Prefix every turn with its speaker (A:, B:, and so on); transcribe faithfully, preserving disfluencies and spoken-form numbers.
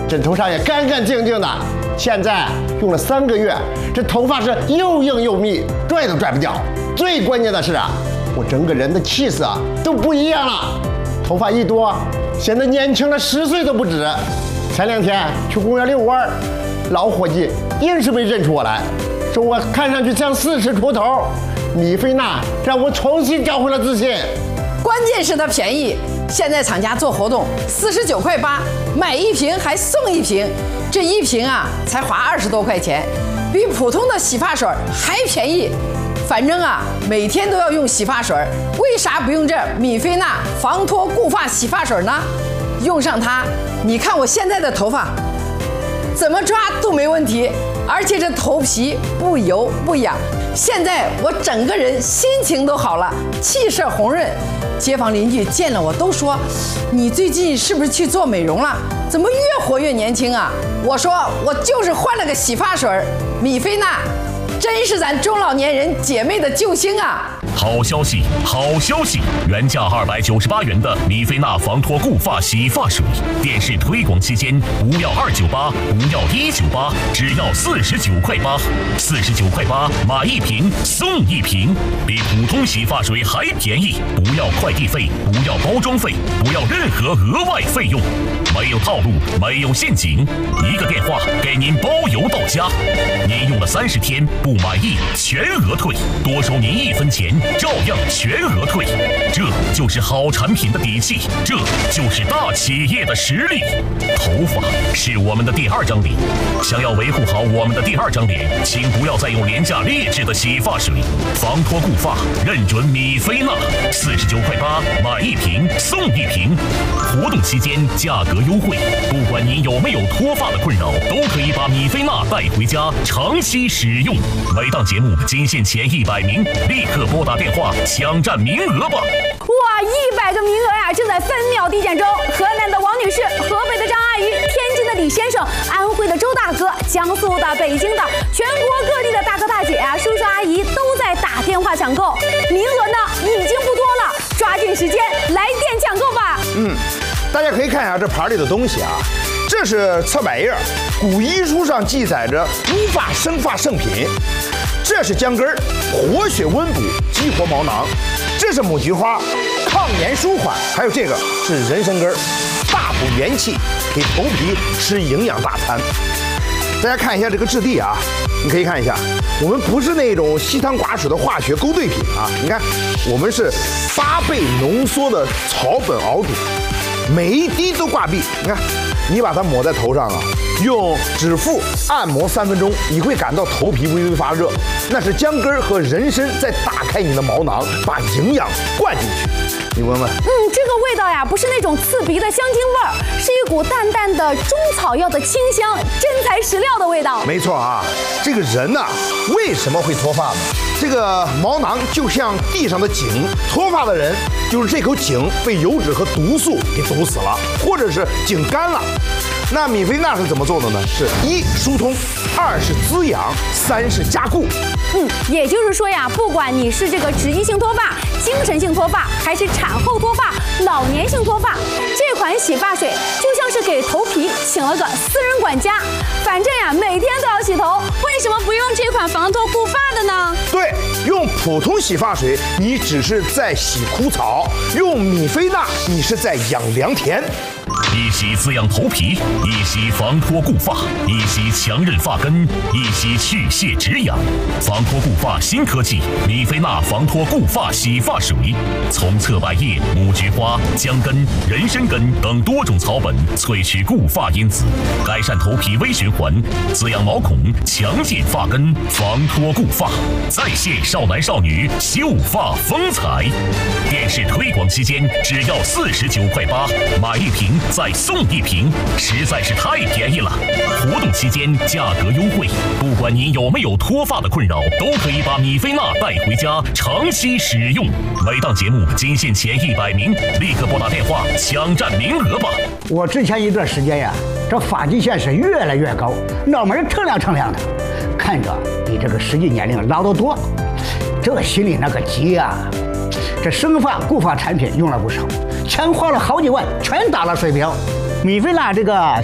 A: 枕头上也干干净净的。现在用了三个月，这头发是又硬又密，拽都拽不掉。最关键的是啊，我整个人的气色啊都不一样了，头发一多，显得年轻了十岁都不止。前两天去公园遛弯，老伙计硬是没认出我来，说我看上去像四十出头。米菲娜让我重新找回了自信。
B: 关键是它便宜，现在厂家做活动，四十九块八，买一瓶还送一瓶，这一瓶啊才花二十多块钱，比普通的洗发水还便宜。反正啊，每天都要用洗发水，为啥不用这米菲娜防脱固发洗发水呢？用上它，你看我现在的头发，怎么抓都没问题，而且这头皮不油不痒。现在我整个人心情都好了，气色红润。街坊邻居见了我都说，你最近是不是去做美容了？怎么越活越年轻啊？我说我就是换了个洗发水，米菲娜，真是咱中老年人姐妹的救星啊！
C: 好消息，好消息！原价二百九十八元的米菲娜防脱固发洗发水，电视推广期间不要二九八，不要一九八，只要四十九块八，四十九块八买一瓶送一瓶，比普通洗发水还便宜。不要快递费，不要包装费，不要任何额外费用，没有套路，没有陷阱，一个电话给您包邮到家。您用了三十天不满意，全额退，多收您一分钱。照样全额退，这就是好产品的底气，这就是大企业的实力。头发是我们的第二张脸，想要维护好我们的第二张脸，请不要再用廉价劣质的洗发水，防脱固发认准米菲娜，四十九块八买一瓶送一瓶，活动期间价格优惠，不管您有没有脱发的困扰，都可以把米菲娜带回家长期使用。每档节目仅限前一百名，立刻拨打电话抢占名额吧！
D: 哇，一百个名额呀，正在分秒递减中。河南的王女士、河北的张阿姨、天津的李先生、安徽的周大哥、江苏的、北京的，全国各地的大哥大姐啊、叔叔阿姨都在打电话抢购，名额呢已经不多了，抓紧时间来电抢购吧。
E: 嗯，大家可以看一下这盘里的东西啊，这是侧百叶，古医书上记载着乌发生发圣品。这是姜根儿，活血温补，激活毛囊；这是母菊花，抗炎舒缓；还有这个是人参根儿，大补元气，给头皮吃营养大餐。大家看一下这个质地啊，你可以看一下，我们不是那种稀汤寡水的化学勾兑品啊，你看，我们是八倍浓缩的草本熬煮，每一滴都挂壁。你看，你把它抹在头上啊。用指腹按摩三分钟，你会感到头皮微微发热，那是姜根和人参在打开你的毛囊，把营养灌进去。你闻闻，
D: 嗯，这个味道呀，不是那种刺鼻的香精味儿，是一股淡淡的中草药的清香，真材实料的味道。
E: 没错啊，这个人呢、啊，为什么会脱发呢？这个毛囊就像地上的井，脱发的人就是这口井被油脂和毒素给堵死了，或者是井干了。那米菲娜是怎么做的呢？是一疏通，二是滋养，三是加固。
D: 嗯，也就是说呀，不管你是这个脂溢性脱发、精神性脱发，还是产后脱发、老年性脱发，这款洗发水就像是给头皮请了个私人管家。反正呀，每天都要洗头，为什么不用这款防脱固发的呢？
E: 对，用普通洗发水，你只是在洗枯草；用米菲娜，你是在养良田。
C: 一洗滋养头皮，一洗防脱固发，一洗强韧发根，一洗去屑止痒。防脱固发新科技米菲娜防脱固发洗发水，从侧柏叶、母菊花、姜根、人参根等多种草本萃取固发因子，改善头皮微循环，滋养毛孔，强健发根，防脱固发，再现少男少女秀发风采。电视推广期间只要四十九块八，买一瓶再送一瓶，实在是太便宜了。活动期间价格优惠，不管您有没有脱发的困扰，都可以把米菲娜带回家长期使用。每档节目仅限前一百名，立刻拨打电话抢占名额吧。
F: 我之前一段时间呀，这发际线是越来越高，脑门锃亮锃亮的，看着比这个实际年龄老得多，这心里那个急呀！这生发固发产品用了不少，钱花了好几万，全打了水漂。米菲娜这个